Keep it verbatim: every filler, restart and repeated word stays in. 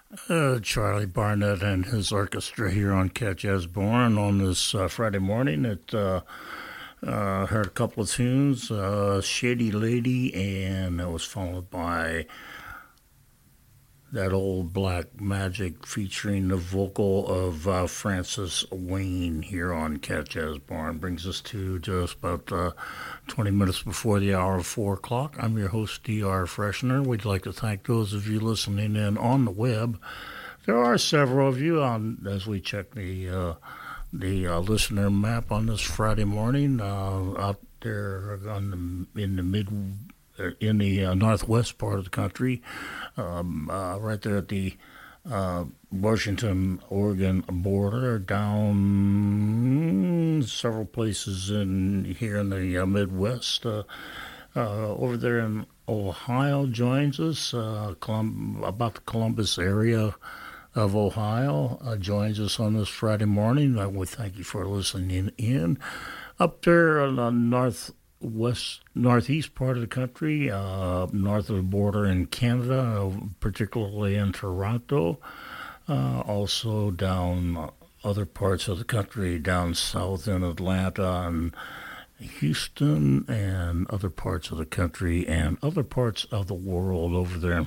Uh, Charlie Barnett and his orchestra here on Catch As Born on this uh, Friday morning. It uh, uh, heard a couple of tunes, uh, Shady Lady, and it was followed by that old Black Magic featuring the vocal of uh, Francis Wayne here on Catch As Born. Brings us to just about uh, twenty minutes before the hour of four o'clock. I'm your host, D R. Freshener. We'd like to thank those of you listening in on the web. There are several of you on as we check the uh, the uh, listener map on this Friday morning uh, out there on the, in the mid in the uh, northwest part of the country, um, uh, right there at the uh, Washington Oregon border, down several places in here in the uh, Midwest. Uh, uh, over there in Ohio joins us, uh, Colum- about the Columbus area of Ohio uh, joins us on this Friday morning. I would thank you for listening in. Up there on the northwest, northeast part of the country, uh, north of the border in Canada, uh, particularly in Toronto, uh, also down other parts of the country, down south in Atlanta and Houston and other parts of the country and other parts of the world over there in